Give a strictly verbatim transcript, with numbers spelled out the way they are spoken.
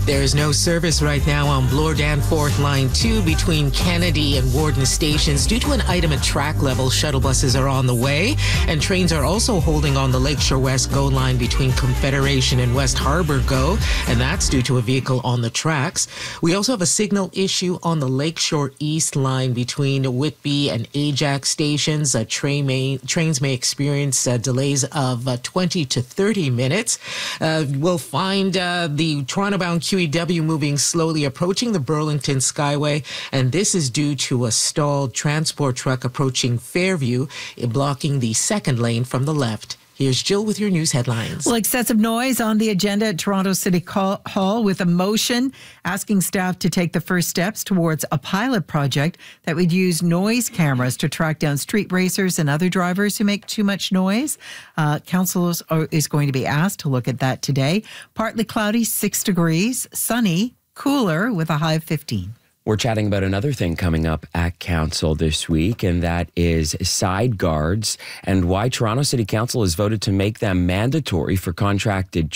There is no service right now on Bloor Danforth Line two between Kennedy and Warden stations. Due to an item at track level, shuttle buses are on the way, and trains are also holding on the Lakeshore West GO line between Confederation and West Harbour GO, and that's due to a vehicle on the tracks. We also have a signal issue on the Lakeshore East line between Whitby and Ajax stations. Uh, train may, trains may experience uh, delays of uh, twenty to thirty minutes. Uh, we'll find uh, the Toronto-bound Q E W moving slowly, approaching the Burlington Skyway, and this is due to a stalled transport truck approaching Fairview, blocking the second lane from the left. Here's Jill with your news headlines. Well, excessive noise on the agenda at Toronto City Hall with a motion asking staff to take the first steps towards a pilot project that would use noise cameras to track down street racers and other drivers who make too much noise. Uh, council is, is going to be asked to look at that today. Partly cloudy, six degrees, sunny, cooler with a high of fifteen. We're chatting about another thing coming up at Council this week, and that is side guards and why Toronto City Council has voted to make them mandatory for contracted